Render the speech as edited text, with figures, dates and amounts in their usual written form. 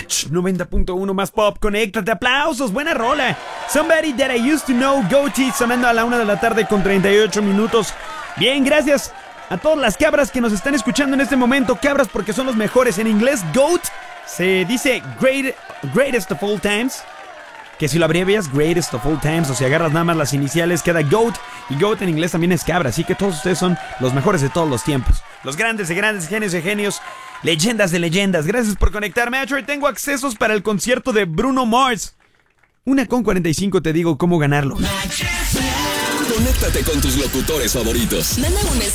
Match 90.1 más pop. Conéctate, aplausos, buena rola. Somebody That I Used to Know, Goatee, sonando a la 1 de la tarde con 38 minutos. Bien, gracias a todas las cabras que nos están escuchando en este momento. Cabras porque son los mejores. En inglés, GOAT se dice Greatest of All Times, que si lo abrevias, Greatest of All Times, o si agarras nada más las iniciales, queda GOAT. Y GOAT en inglés también es cabra. Así que todos ustedes son los mejores de todos los tiempos. Los grandes de grandes, genios de genios, leyendas de leyendas. Gracias por conectarme. Hoy tengo accesos para el concierto de Bruno Mars. 1:45 te digo cómo ganarlo. Conéctate con tus locutores favoritos. Manda un